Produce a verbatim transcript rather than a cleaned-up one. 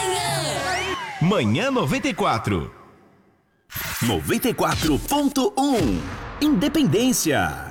Manhã. Manhã noventa e quatro. noventa e quatro ponto um Independência.